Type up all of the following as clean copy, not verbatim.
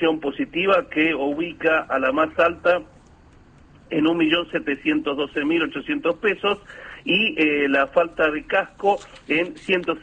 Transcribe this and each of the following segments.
positiva que ubica a la más alta en 1.712.800 pesos y la falta de casco en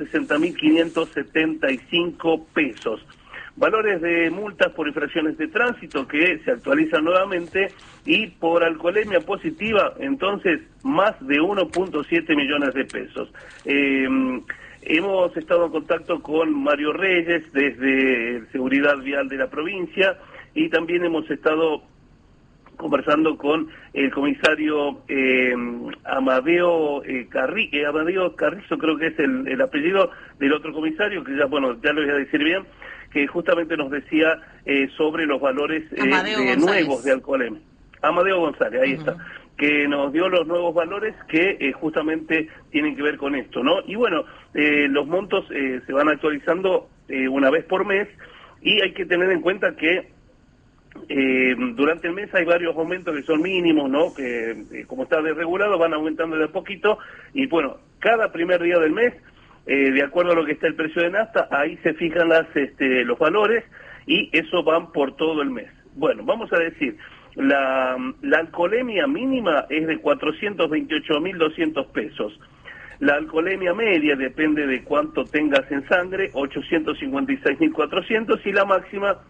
160.575 pesos. Valores de multas por infracciones de tránsito que se actualizan nuevamente y por alcoholemia positiva, entonces más de 1.7 millones de pesos. Hemos estado en contacto con Mario Reyes desde Seguridad Vial de la provincia y también hemos estado conversando con el comisario Amadeo Carrizo, creo que es el apellido del otro comisario, que ya lo voy a decir bien, que justamente nos decía sobre los valores nuevos de alcoholemia. Amadeo González, ahí está, que nos dio los nuevos valores que justamente tienen que ver con esto, ¿no? Y bueno, los montos se van actualizando una vez por mes y hay que tener en cuenta que durante el mes hay varios aumentos que son mínimos, ¿no? Que como está desregulado van aumentando de a poquito y bueno, cada primer día del mes, de acuerdo a lo que está el precio de nafta, ahí se fijan los valores y eso van por todo el mes. Bueno, vamos a decir, la alcoholemia mínima es de 428.200 pesos. La alcoholemia media, depende de cuánto tengas en sangre, 856.400 y la máxima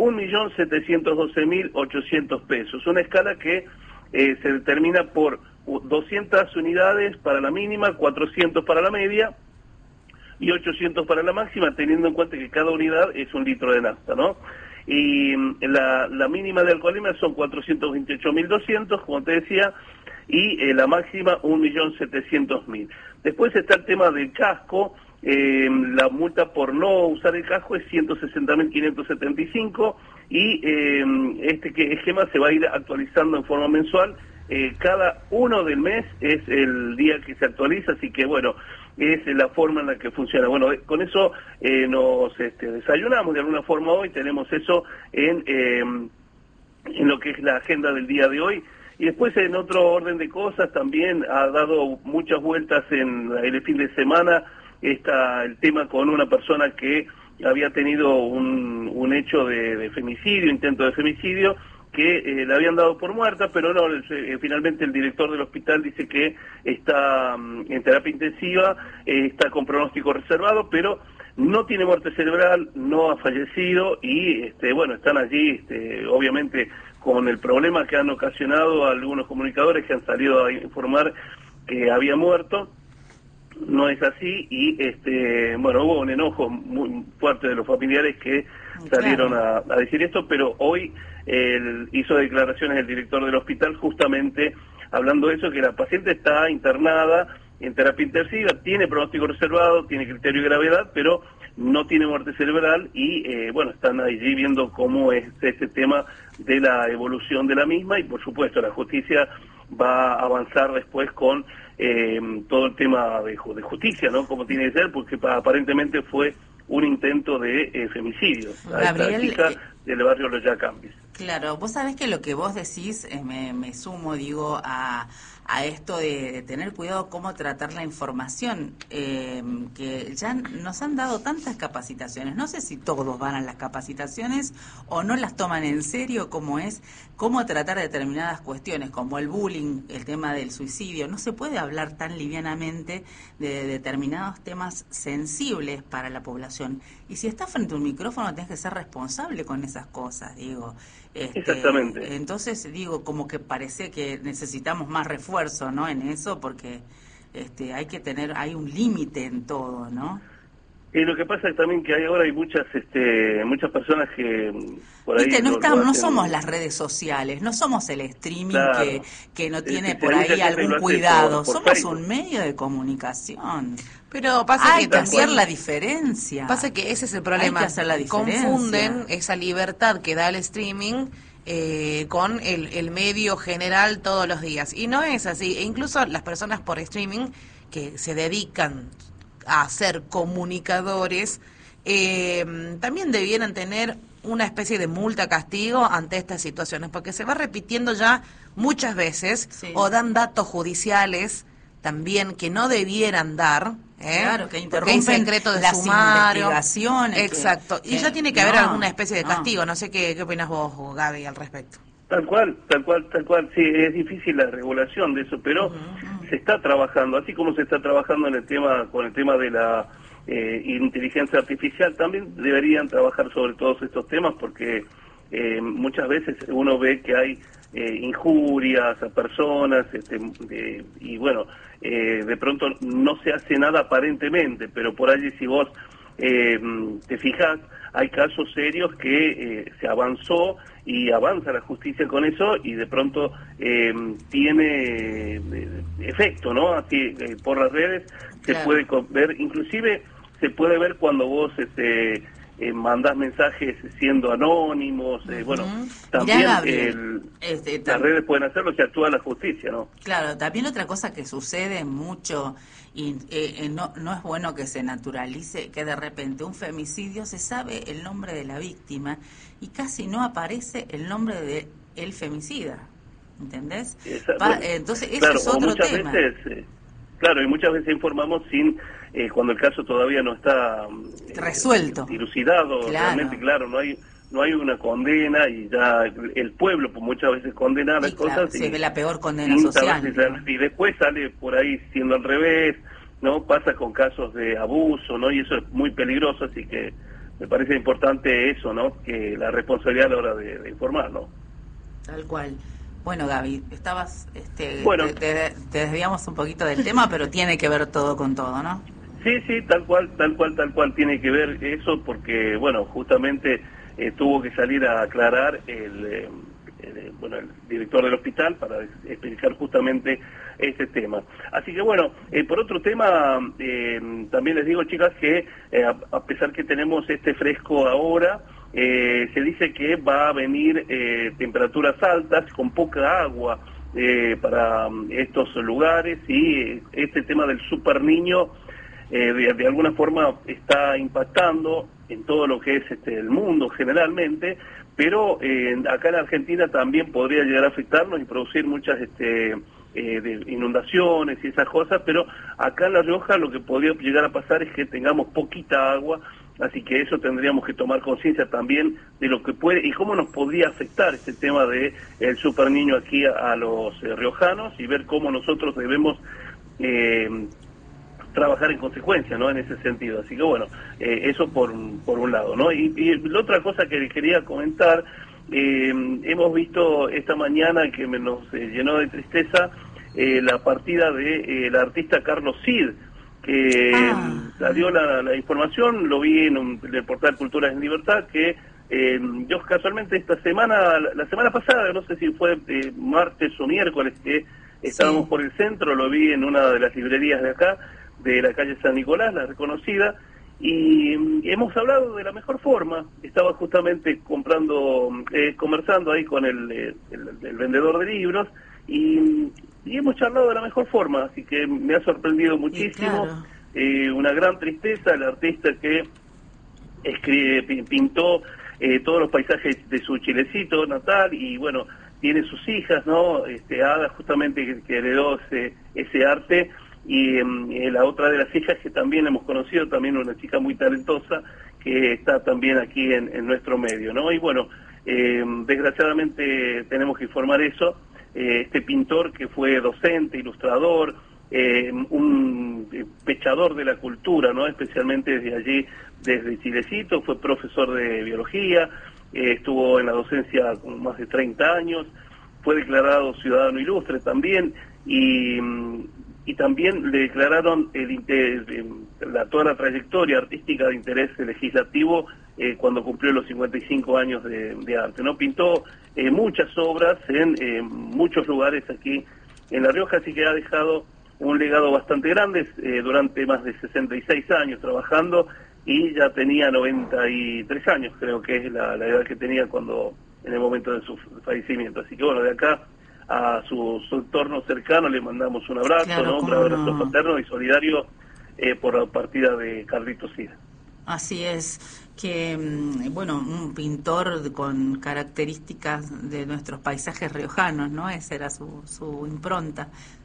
1.712.800 pesos. Una escala que se determina por 200 unidades para la mínima, 400 para la media y 800 para la máxima, teniendo en cuenta que cada unidad es 1 litro de nafta, ¿no? Y la mínima de alcoholemia son 428.200, como te decía, y la máxima 1.700.000. Después está el tema del casco. La multa por no usar el casco es 160.575 y este esquema se va a ir actualizando en forma mensual. Cada uno del mes es el día que se actualiza, así que bueno, es la forma en la que funciona. Bueno, con eso nos desayunamos de alguna forma hoy, tenemos eso en lo que es la agenda del día de hoy. Y después en otro orden de cosas también ha dado muchas vueltas en el fin de semana el tema con una persona que había tenido un hecho de femicidio, intento de femicidio, que le habían dado por muerta, pero no, finalmente el director del hospital dice que está en terapia intensiva, está con pronóstico reservado, pero no tiene muerte cerebral, no ha fallecido y bueno, están allí obviamente con el problema que han ocasionado algunos comunicadores que han salido a informar que había muerto. No es así y bueno, hubo un enojo muy fuerte de los familiares que salieron a decir esto, pero hoy hizo declaraciones el director del hospital justamente hablando de eso, que la paciente está internada en terapia intensiva, tiene pronóstico reservado, tiene criterio de gravedad, pero no tiene muerte cerebral y bueno, están allí viendo cómo es este tema de la evolución de la misma y por supuesto la justicia va a avanzar después con todo el tema de justicia, ¿no? Como tiene que ser, porque aparentemente fue un intento de femicidio a esta chica del barrio Los Yacambis. Claro, vos sabés que lo que vos decís, me sumo, digo, a esto de tener cuidado cómo tratar la información, que ya nos han dado tantas capacitaciones, no sé si todos van a las capacitaciones o no las toman en serio, como es cómo tratar determinadas cuestiones, como el bullying, el tema del suicidio. No se puede hablar tan livianamente de determinados temas sensibles para la población. Y si estás frente a un micrófono tenés que ser responsable con esas cosas, digo. Exactamente. Entonces, digo, como que parece que necesitamos más refuerzo, ¿no? En eso, porque hay un límite en todo, ¿no? Y lo que pasa es también que ahora hay muchas personas que por ahí no somos las redes sociales, no somos el streaming, claro, que no tiene por ahí algún cuidado, somos Facebook. Un medio de comunicación. Pero pasa hay que hacer la diferencia. Pasa que ese es el problema. Hay que hacer la diferencia. Confunden esa libertad que da el streaming con el medio general todos los días. Y no es así. E incluso las personas por streaming que se dedican a ser comunicadores también debieran tener una especie de multa castigo ante estas situaciones, porque se va repitiendo ya muchas veces, sí, o dan datos judiciales también que no debieran dar, Claro, que porque hay interrumpen secreto de las sumario. investigaciones. Exacto. Y ya tiene que haber alguna especie de castigo. No sé qué opinas vos, Gaby, al respecto. Tal cual. Sí, es difícil la regulación de eso, pero se está trabajando, así como se está trabajando con el tema de la inteligencia artificial, también deberían trabajar sobre todos estos temas, porque muchas veces uno ve que hay injurias a personas, y bueno, de pronto no se hace nada aparentemente, pero por allí si vos te fijas, hay casos serios que se avanzó y avanza la justicia con eso y de pronto tiene efecto, ¿no? Así por las redes se puede ver, inclusive se puede ver cuando vos mandás mensajes siendo anónimos, bueno, también Mirá, Gabriel, las redes pueden hacerlo si actúa la justicia, ¿no? Claro, también otra cosa que sucede mucho y no es bueno que se naturalice, que de repente un femicidio se sabe el nombre de la víctima y casi no aparece el nombre de el femicida, ¿entendés? Entonces eso es otro tema. Claro, y muchas veces informamos sin cuando el caso todavía no está resuelto, dilucidado, realmente claro, no hay una condena y ya el pueblo pues, muchas veces condena las cosas se ve la peor condena social, y después sale por ahí siendo al revés, no pasa con casos de abuso, no, y eso es muy peligroso, así que me parece importante eso, no, que la responsabilidad a la hora de informar, no. Tal cual. Bueno, Gaby, estabas, bueno, te desviamos un poquito del tema, pero tiene que ver todo con todo, ¿no? Sí, tal cual tiene que ver eso, porque, bueno, justamente tuvo que salir a aclarar el director del hospital para explicar justamente este tema. Así que, bueno, por otro tema, también les digo, chicas, que a pesar que tenemos este fresco ahora, se dice que va a venir temperaturas altas con poca agua para estos lugares, y este tema del Super Niño de alguna forma está impactando en todo lo que es el mundo generalmente, pero acá en Argentina también podría llegar a afectarnos y producir muchas de inundaciones y esas cosas, pero acá en La Rioja lo que podría llegar a pasar es que tengamos poquita agua, así que eso tendríamos que tomar conciencia también de lo que puede y cómo nos podría afectar este tema de el Super Niño aquí a los riojanos, y ver cómo nosotros debemos trabajar en consecuencia, ¿no? En ese sentido. Así que bueno, eso por un lado, ¿no? Y la otra cosa que quería comentar, hemos visto esta mañana que nos llenó de tristeza la partida de el artista Carlos Cid, que salió la información, lo vi en el portal Culturas en Libertad, que yo casualmente la semana pasada, no sé si fue martes o miércoles, que estábamos por el centro, lo vi en una de las librerías de acá, de la calle San Nicolás, la reconocida, y hemos hablado de la mejor forma. Estaba justamente conversando ahí con el vendedor de libros, y hemos charlado de la mejor forma, así que me ha sorprendido muchísimo. Una gran tristeza, el artista que pintó todos los paisajes de su Chilecito natal, y bueno, tiene sus hijas, ¿no? Ada justamente que heredó ese arte, y la otra de las hijas que también hemos conocido, también una chica muy talentosa que está también aquí en nuestro medio, ¿no? Y bueno, desgraciadamente tenemos que informar eso. Este pintor que fue docente, ilustrador, un pechador de la cultura, ¿no? Especialmente desde allí, desde Chilecito, fue profesor de biología, estuvo en la docencia con más de 30 años, fue declarado ciudadano ilustre también, y también le declararon toda la trayectoria artística de interés legislativo cuando cumplió los 55 años de arte, ¿no? Pintó muchas obras en muchos lugares aquí en La Rioja, así que ha dejado un legado bastante grande, durante más de 66 años trabajando, y ya tenía 93 años, creo que es la edad que tenía en el momento de su fallecimiento. Así que bueno, de acá a su entorno cercano le mandamos un abrazo, claro, ¿no? Un abrazo fraterno y solidario por la partida de Carlitos Cid. Así es, que bueno, un pintor con características de nuestros paisajes riojanos, ¿no? Esa era su impronta.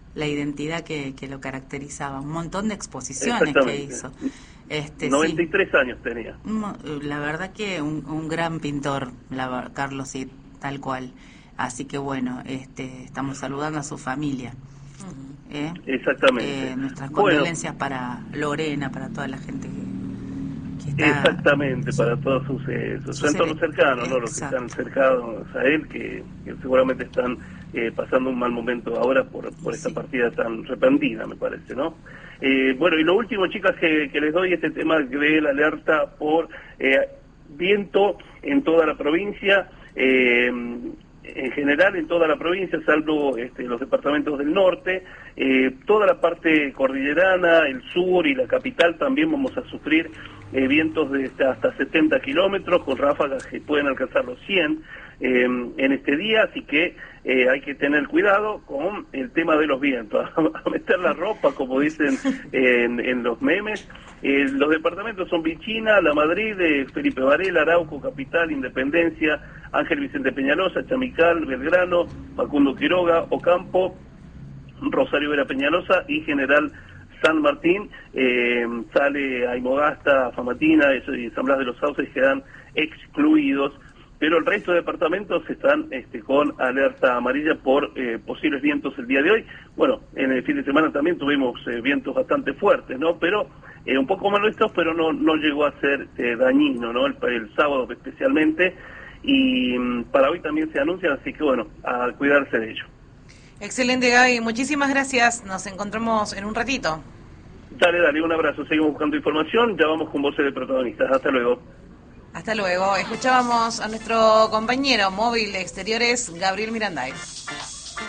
la identidad que lo caracterizaba. Un montón de exposiciones que hizo. 93 años tenía. La verdad que un gran pintor, Carlos Cid, tal cual. Así que bueno, estamos saludando a su familia. Exactamente. Nuestras condolencias para Lorena, para toda la gente que está... Exactamente, para todos sus entornos cercanos, ¿no? Los que están cercanos a él, que seguramente están pasando un mal momento ahora por esta partida tan repentina, me parece, ¿no? Bueno, y lo último, chicas, que les doy este tema de la alerta por viento en toda la provincia, en general en toda la provincia, salvo los departamentos del norte, toda la parte cordillerana, el sur y la capital también vamos a sufrir vientos de hasta 70 kilómetros, con ráfagas que pueden alcanzar los 100 en este día, así que hay que tener cuidado con el tema de los vientos, a meter la ropa, como dicen en los memes. Los departamentos son Vicina, La Madrid, Felipe Varela, Arauco, Capital, Independencia, Ángel Vicente Peñalosa, Chamical, Belgrano, Facundo Quiroga, Ocampo, Rosario Vera Peñalosa y General San Martín. Sale Aymogasta, Famatina y San Blas de los Sauces quedan excluidos, pero el resto de departamentos están con alerta amarilla por posibles vientos el día de hoy. Bueno, en el fin de semana también tuvimos vientos bastante fuertes, ¿no? Pero un poco molestos, pero no llegó a ser dañino, ¿no? El sábado especialmente, y para hoy también se anuncian, así que bueno, a cuidarse de ello. Excelente, Gaby, muchísimas gracias, nos encontramos en un ratito. Dale, un abrazo, seguimos buscando información, ya vamos con voces de protagonistas, hasta luego. Hasta luego, escuchábamos a nuestro compañero móvil de exteriores, Gabriel Miranday.